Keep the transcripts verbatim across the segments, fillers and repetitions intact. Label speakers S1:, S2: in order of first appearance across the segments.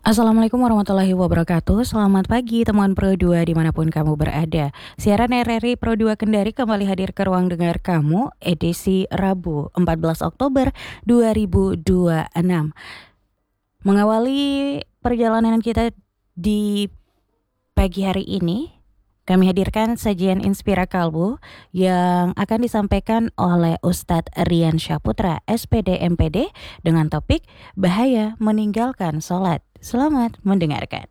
S1: Assalamualaikum warahmatullahi wabarakatuh. Selamat pagi teman Pro dua dimanapun kamu berada. Siaran R R I Pro dua Kendari kembali hadir ke ruang dengar kamu edisi Rabu empat belas Oktober dua ribu dua puluh enam. Mengawali perjalanan kita di pagi hari ini, kami hadirkan sajian Inspira Kalbu yang akan disampaikan oleh Ustadz Rian Syaputra, S P D M P D, dengan topik bahaya meninggalkan sholat. Selamat mendengarkan.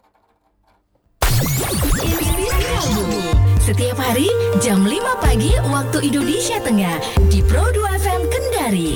S2: Inspira Kalbu setiap hari jam lima pagi waktu Indonesia Tengah di Pro dua F M Kendari.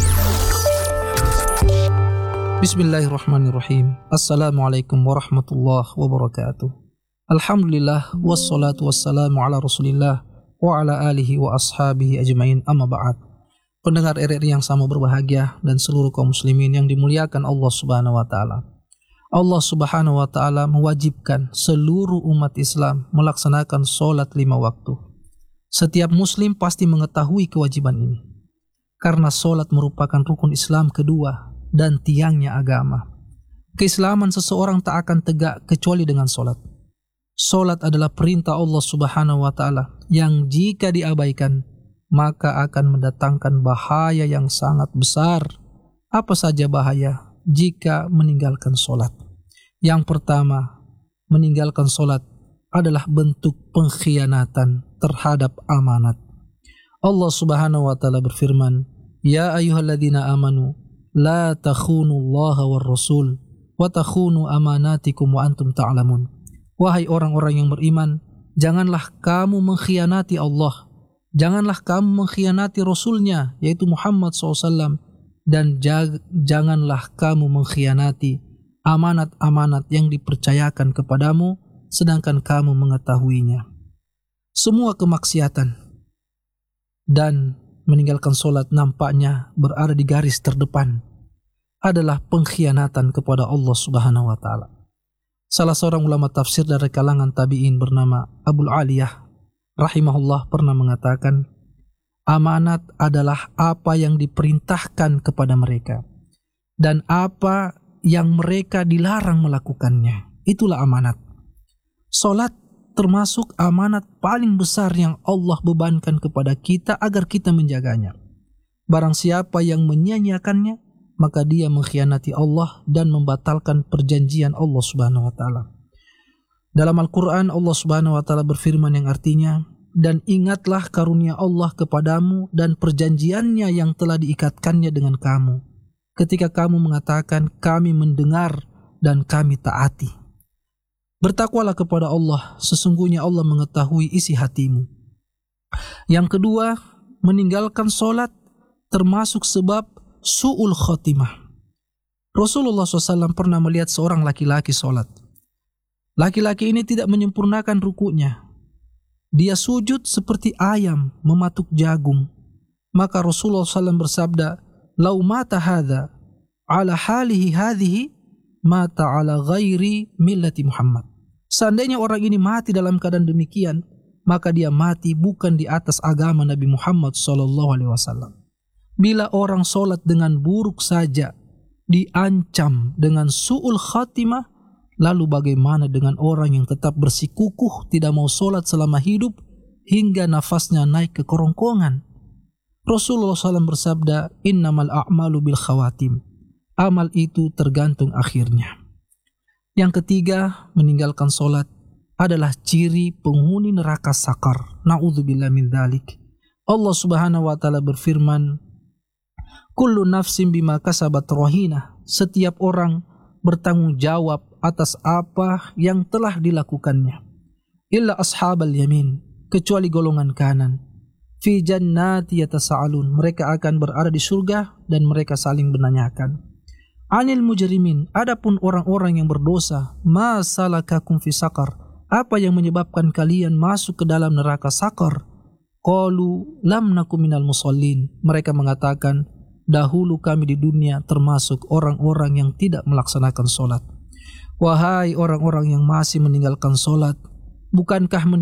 S3: Bismillahirrahmanirrahim. Assalamualaikum warahmatullahi wabarakatuh. Alhamdulillah wassalatu wassalamu ala Rasulillah wa ala alihi wa ashabihi ajmain, amma ba'd. Pendengar R R I yang sama berbahagia dan seluruh kaum muslimin yang dimuliakan Allah Subhanahu wa taala. Allah Subhanahu wa taala mewajibkan seluruh umat Islam melaksanakan salat lima waktu. Setiap muslim pasti mengetahui kewajiban ini, karena salat merupakan rukun Islam kedua dan tiangnya agama. Keislaman seseorang tak akan tegak kecuali dengan salat. Salat adalah perintah Allah Subhanahu wa taala yang jika diabaikan maka akan mendatangkan bahaya yang sangat besar. Apa saja bahaya jika meninggalkan salat? Yang pertama, meninggalkan salat adalah bentuk pengkhianatan terhadap amanat. Allah Subhanahu wa taala berfirman, "Ya ayyuhalladzina amanu la takhunullaha war rasul wa takhunu amanatikum wa antum ta'lamun." Wahai orang-orang yang beriman, janganlah kamu mengkhianati Allah, janganlah kamu mengkhianati Rasulnya, yaitu Muhammad shallallahu alaihi wasallam, dan jag- janganlah kamu mengkhianati amanat-amanat yang dipercayakan kepadamu, sedangkan kamu mengetahuinya. Semua kemaksiatan dan meninggalkan sholat nampaknya berada di garis terdepan adalah pengkhianatan kepada Allah Subhanahu wa taala. Salah seorang ulama tafsir dari kalangan tabi'in bernama Abul Aliyah rahimahullah pernah mengatakan, amanat adalah apa yang diperintahkan kepada mereka dan apa yang mereka dilarang melakukannya. Itulah amanat. Salat termasuk amanat paling besar yang Allah bebankan kepada kita agar kita menjaganya. Barang siapa yang menyia-nyiakannya, maka dia mengkhianati Allah dan membatalkan perjanjian Allah Subhanahu wa taala. Dalam Al-Qur'an Allah Subhanahu wa taala berfirman yang artinya, dan ingatlah karunia Allah kepadamu dan perjanjiannya yang telah diikatkannya dengan kamu, ketika kamu mengatakan kami mendengar dan kami taati. Bertakwalah kepada Allah, sesungguhnya Allah mengetahui isi hatimu. Yang kedua, meninggalkan sholat termasuk sebab su'ul khotimah. Rasulullah shallallahu alaihi wasallam pernah melihat seorang laki-laki sholat. Laki-laki ini tidak menyempurnakan rukunya. Dia sujud seperti ayam mematuk jagung. Maka Rasulullah shallallahu alaihi wasallam bersabda, "Lau mata hadha ala halihi hadhihi mata ala ghairi millati Muhammad." Seandainya orang ini mati dalam keadaan demikian, maka dia mati bukan di atas agama Nabi Muhammad sallallahu alaihi wasallam. Bila orang sholat dengan buruk saja diancam dengan su'ul khatimah, lalu bagaimana dengan orang yang tetap bersikukuh tidak mau sholat selama hidup hingga nafasnya naik ke kerongkongan? Rasulullah shallallahu alaihi wasallam bersabda, "Innamal a'malu bil khawatim." Amal itu tergantung akhirnya. Yang ketiga, meninggalkan sholat adalah ciri penghuni neraka sakar. Na'udzubillah min dzalik. Allah Subhanahu wa taala berfirman, "Kullu nafsin bima kasabat rahina." Setiap orang bertanggung jawab atas apa yang telah dilakukannya. Illa ashabal yamin, kecuali golongan kanan. Fi jannati yatasa'alun, mereka akan berada di surga dan mereka saling menanyakan. Anil mujrimin, adapun orang-orang yang berdosa, ma salakakum fi saqar, apa yang menyebabkan kalian masuk ke dalam neraka sakar? Qalu lam nakum minal musallin, mereka mengatakan, dahulu kami di dunia termasuk orang-orang yang tidak melaksanakan sholat. Wahai orang-orang yang masih meninggalkan sholat, bukankah